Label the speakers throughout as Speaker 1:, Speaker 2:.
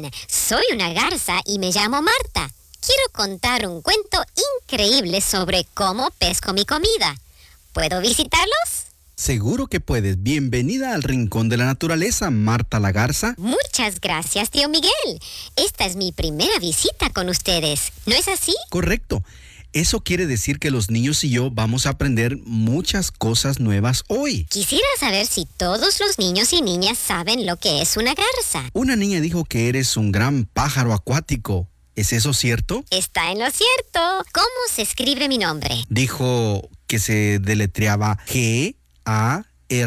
Speaker 1: soy una garza y me llamo Marta. Quiero contar un cuento increíble sobre cómo pesco mi comida. ¿Puedo visitarlos?
Speaker 2: Seguro que puedes. Bienvenida al Rincón de la Naturaleza, Marta la Garza.
Speaker 1: Muchas gracias, tío Miguel. Esta es mi primera visita con ustedes. ¿No es así?
Speaker 2: Correcto. Eso quiere decir que los niños y yo vamos a aprender muchas cosas nuevas hoy.
Speaker 1: Quisiera saber si todos los niños y niñas saben lo que es una garza.
Speaker 2: Una niña dijo que eres un gran pájaro acuático. ¿Es eso cierto?
Speaker 1: Está en lo cierto. ¿Cómo se escribe mi nombre?
Speaker 2: Dijo que se deletreaba Garza,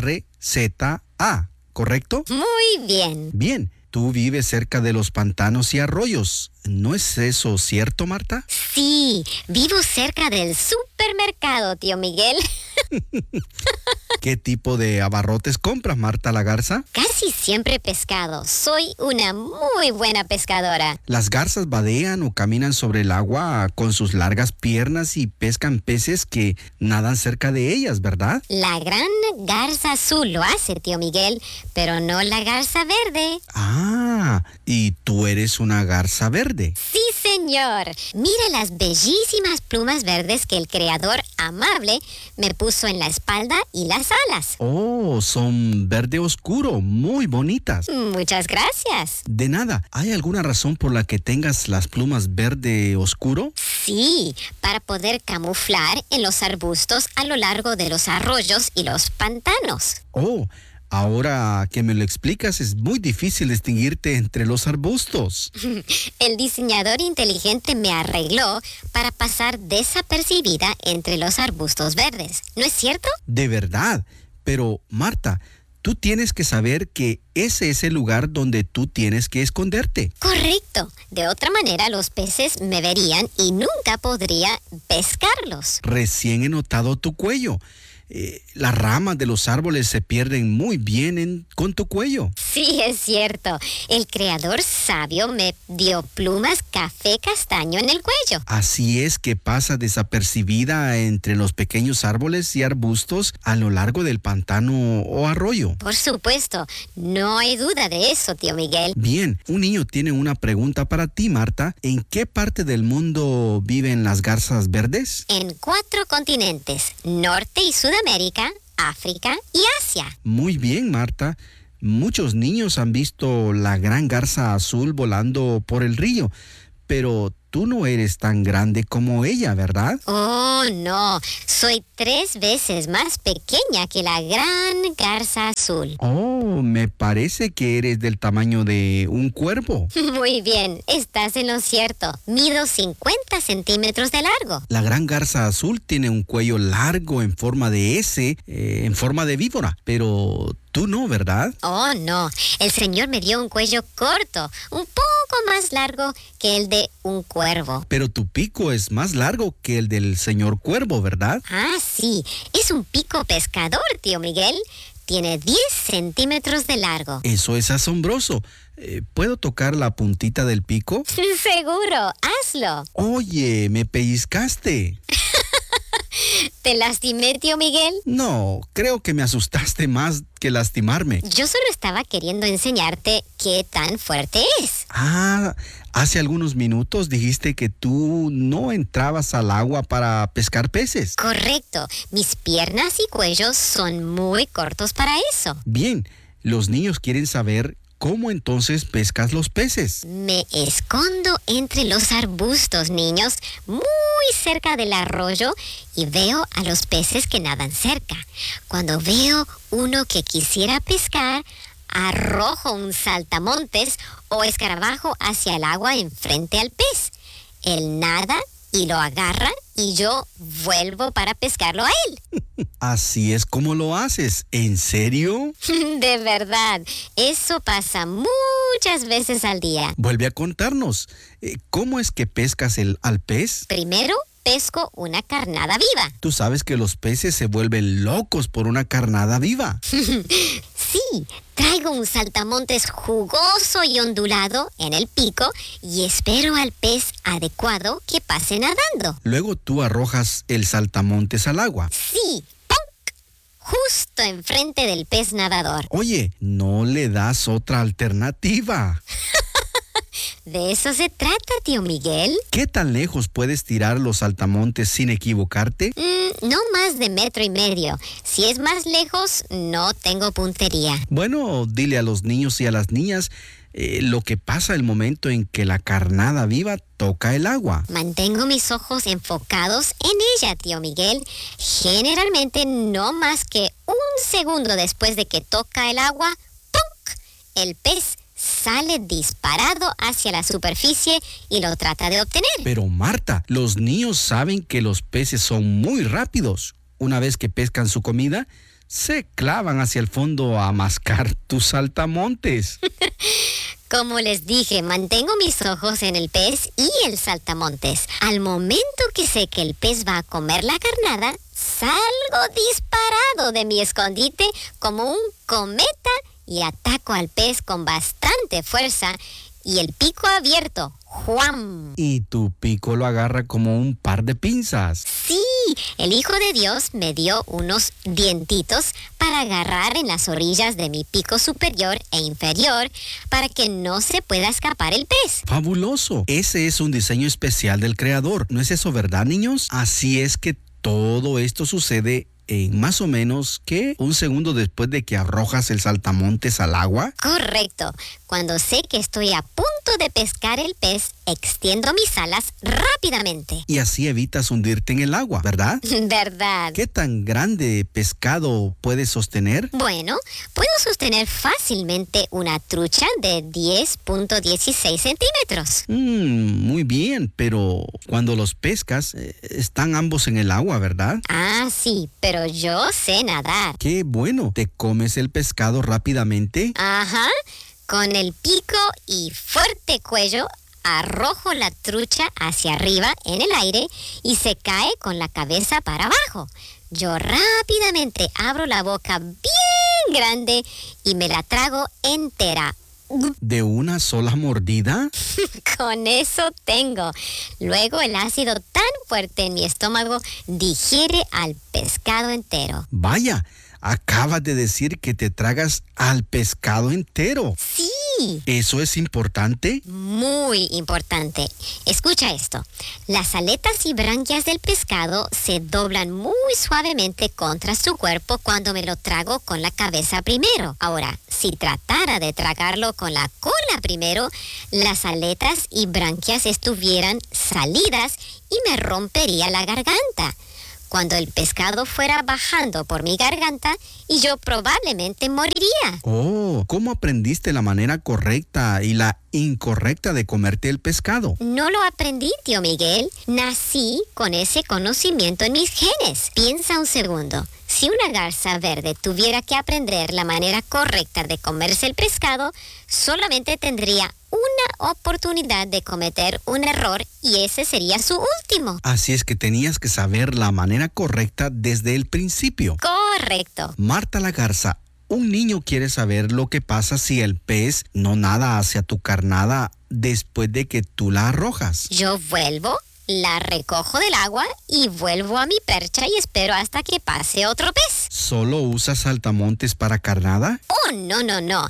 Speaker 2: ¿correcto?
Speaker 1: Muy bien.
Speaker 2: Bien, tú vives cerca de los pantanos y arroyos. ¿No es eso cierto, Marta?
Speaker 1: Sí, vivo cerca del supermercado, tío Miguel.
Speaker 2: ¿Qué tipo de abarrotes compras, Marta la Garza?
Speaker 1: Casi siempre pescado. Soy una muy buena pescadora.
Speaker 2: Las garzas vadean o caminan sobre el agua con sus largas piernas y pescan peces que nadan cerca de ellas, ¿verdad?
Speaker 1: La gran garza azul lo hace, tío Miguel, pero no la garza verde.
Speaker 2: Ah, y tú eres una garza verde.
Speaker 1: Sí, señor. Mira las bellísimas plumas verdes que el creador amable me puso en la espalda y las alas.
Speaker 2: Oh, son verde oscuro, muy bonitas.
Speaker 1: Muchas gracias.
Speaker 2: De nada. ¿Hay alguna razón por la que tengas las plumas verde oscuro?
Speaker 1: Sí, para poder camuflar en los arbustos a lo largo de los arroyos y los pantanos.
Speaker 2: Oh, ahora que me lo explicas, es muy difícil distinguirte entre los arbustos.
Speaker 1: El diseñador inteligente me arregló para pasar desapercibida entre los arbustos verdes. ¿No es cierto?
Speaker 2: De verdad. Pero, Marta, tú tienes que saber que ese es el lugar donde tú tienes que esconderte.
Speaker 1: Correcto. De otra manera, los peces me verían y nunca podría pescarlos.
Speaker 2: Recién he notado tu cuello. Las ramas de los árboles se pierden muy bien con tu cuello.
Speaker 1: Sí, es cierto. El creador sabio me dio plumas café castaño en el cuello.
Speaker 2: Así es que pasa desapercibida entre los pequeños árboles y arbustos a lo largo del pantano o arroyo.
Speaker 1: Por supuesto, no hay duda de eso, tío Miguel.
Speaker 2: Bien, un niño tiene una pregunta para ti, Marta. ¿En qué parte del mundo viven las garzas verdes?
Speaker 1: En 4 continentes, Norte y Sudamérica, África y Asia.
Speaker 2: Muy bien, Marta. Muchos niños han visto la gran garza azul volando por el río, pero tú no eres tan grande como ella, ¿verdad?
Speaker 1: Oh, no. Soy 3 veces más pequeña que la gran garza azul.
Speaker 2: Oh, me parece que eres del tamaño de un cuervo.
Speaker 1: Muy bien, estás en lo cierto. Mido 50 centímetros de largo.
Speaker 2: La gran garza azul tiene un cuello largo en forma de S, en forma de víbora, pero tú no, ¿verdad?
Speaker 1: Oh, no. El Señor me dio un cuello corto, un poco más largo que el de un cuervo.
Speaker 2: Pero tu pico es más largo que el del señor cuervo, ¿verdad?
Speaker 1: Ah, sí. Es un pico pescador, tío Miguel. Tiene 10 centímetros de largo.
Speaker 2: Eso es asombroso. ¿Puedo tocar la puntita del pico?
Speaker 1: Seguro, hazlo.
Speaker 2: Oye, me pellizcaste.
Speaker 1: ¿Te lastimé, tío Miguel?
Speaker 2: No, creo que me asustaste más que lastimarme.
Speaker 1: Yo solo estaba queriendo enseñarte qué tan fuerte es.
Speaker 2: Ah, hace algunos minutos dijiste que tú no entrabas al agua para pescar peces.
Speaker 1: Correcto. Mis piernas y cuello son muy cortos para eso.
Speaker 2: Bien, los niños quieren saber cómo entonces pescas los peces.
Speaker 1: Me escondo entre los arbustos, niños, muy cerca del arroyo y veo a los peces que nadan cerca. Cuando veo uno que quisiera pescar, arrojo un saltamontes o escarabajo hacia el agua enfrente al pez. Él nada y lo agarra y yo vuelvo para pescarlo a él.
Speaker 2: Así es como lo haces. ¿En serio?
Speaker 1: De verdad, eso pasa muchas veces al día.
Speaker 2: Vuelve a contarnos. ¿Cómo es que pescas al pez?
Speaker 1: Primero, pesco una carnada viva.
Speaker 2: Tú sabes que los peces se vuelven locos por una carnada viva.
Speaker 1: Sí, traigo un saltamontes jugoso y ondulado en el pico y espero al pez adecuado que pase nadando.
Speaker 2: Luego tú arrojas el saltamontes al agua.
Speaker 1: Sí, ¡ponc! Justo enfrente del pez nadador.
Speaker 2: Oye, no le das otra alternativa.
Speaker 1: De eso se trata, tío Miguel.
Speaker 2: ¿Qué tan lejos puedes tirar los saltamontes sin equivocarte?
Speaker 1: No más de 1.5 metros. Si es más lejos, no tengo puntería.
Speaker 2: Bueno, dile a los niños y a las niñas lo que pasa el momento en que la carnada viva toca el agua.
Speaker 1: Mantengo mis ojos enfocados en ella, tío Miguel. Generalmente no más que 1 segundo después de que toca el agua, ¡pum!, el pez sale disparado hacia la superficie y lo trata de obtener.
Speaker 2: Pero Marta, los niños saben que los peces son muy rápidos. Una vez que pescan su comida, se clavan hacia el fondo a mascar tus saltamontes.
Speaker 1: Como les dije, mantengo mis ojos en el pez y el saltamontes. Al momento que sé que el pez va a comer la carnada, salgo disparado de mi escondite como un cometa y ataco al pez con bastante fuerza y el pico abierto. ¡Juam!
Speaker 2: Y tu pico lo agarra como un par de pinzas.
Speaker 1: Sí, el Hijo de Dios me dio unos dientitos para agarrar en las orillas de mi pico superior e inferior para que no se pueda escapar el pez.
Speaker 2: ¡Fabuloso! Ese es un diseño especial del Creador. ¿No es eso verdad, niños? Así es que todo esto sucede en más o menos, ¿qué? 1 segundo después de que arrojas el saltamontes al agua.
Speaker 1: Correcto. Cuando sé que estoy a punto de pescar el pez, extiendo mis alas rápidamente.
Speaker 2: Y así evitas hundirte en el agua, ¿verdad?
Speaker 1: ¿Verdad?
Speaker 2: ¿Qué tan grande pescado puedes sostener?
Speaker 1: Bueno, puedo sostener fácilmente una trucha de 10.16 centímetros.
Speaker 2: Muy bien, pero cuando los pescas, están ambos en el agua, ¿verdad?
Speaker 1: Ah, sí, pero yo sé nadar.
Speaker 2: ¡Qué bueno! ¿Te comes el pescado rápidamente?
Speaker 1: Ajá. Con el pico y fuerte cuello, arrojo la trucha hacia arriba en el aire y se cae con la cabeza para abajo. Yo rápidamente abro la boca bien grande y me la trago entera.
Speaker 2: ¿De una sola mordida?
Speaker 1: Con eso tengo. Luego el ácido tan fuerte en mi estómago digiere al pescado entero.
Speaker 2: Vaya, acabas de decir que te tragas al pescado entero.
Speaker 1: Sí.
Speaker 2: ¿Eso es importante?
Speaker 1: Muy importante. Escucha esto. Las aletas y branquias del pescado se doblan muy suavemente contra su cuerpo cuando me lo trago con la cabeza primero. Ahora, si tratara de tragarlo con la cola primero, las aletas y branquias estuvieran salidas y me rompería la garganta. Cuando el pescado fuera bajando por mi garganta y yo probablemente moriría.
Speaker 2: Oh, ¿cómo aprendiste la manera correcta y la incorrecta de comerte el pescado?
Speaker 1: No lo aprendí, tío Miguel. Nací con ese conocimiento en mis genes. Piensa un segundo. Si una garza verde tuviera que aprender la manera correcta de comerse el pescado, solamente tendría una oportunidad de cometer un error y ese sería su último.
Speaker 2: Así es que tenías que saber la manera correcta desde el principio.
Speaker 1: Correcto.
Speaker 2: Marta la garza, un niño quiere saber lo que pasa si el pez no nada hacia tu carnada después de que tú la arrojas.
Speaker 1: Yo vuelvo, la recojo del agua y vuelvo a mi percha y espero hasta que pase otro pez.
Speaker 2: ¿Solo usas saltamontes para carnada?
Speaker 1: Oh, no.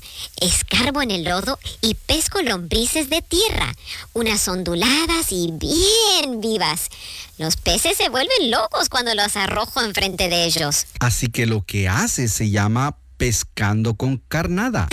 Speaker 1: Escarbo en el lodo y pesco lombrices de tierra, unas onduladas y bien vivas. Los peces se vuelven locos cuando los arrojo enfrente de ellos.
Speaker 2: Así que lo que haces se llama pescando con carnada.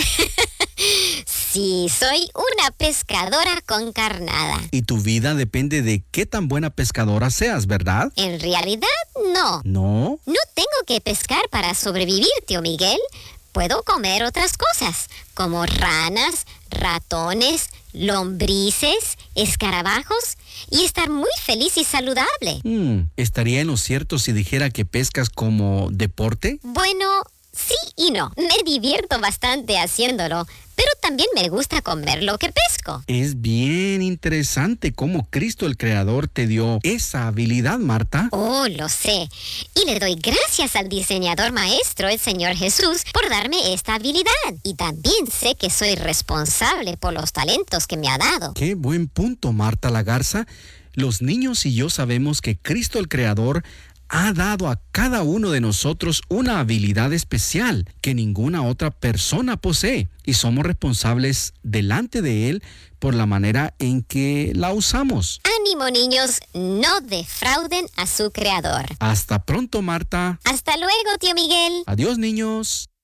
Speaker 1: Sí, soy una pescadora con carnada.
Speaker 2: Y tu vida depende de qué tan buena pescadora seas, ¿verdad?
Speaker 1: En realidad, no.
Speaker 2: ¿No?
Speaker 1: No tengo que pescar para sobrevivir, tío Miguel. Puedo comer otras cosas, como ranas, ratones, lombrices, escarabajos y estar muy feliz y saludable.
Speaker 2: ¿Estaría en lo cierto si dijera que pescas como deporte?
Speaker 1: Bueno, sí y no. Me divierto bastante haciéndolo, pero también me gusta comer lo que pesco.
Speaker 2: Es bien interesante cómo Cristo el Creador te dio esa habilidad, Marta.
Speaker 1: Oh, lo sé. Y le doy gracias al diseñador maestro, el Señor Jesús, por darme esta habilidad. Y también sé que soy responsable por los talentos que me ha dado.
Speaker 2: Qué buen punto, Marta la garza. Los niños y yo sabemos que Cristo el Creador ha dado a cada uno de nosotros una habilidad especial que ninguna otra persona posee y somos responsables delante de Él por la manera en que la usamos.
Speaker 1: Ánimo, niños, no defrauden a su creador.
Speaker 2: Hasta pronto, Marta.
Speaker 1: Hasta luego, tío Miguel.
Speaker 2: Adiós, niños.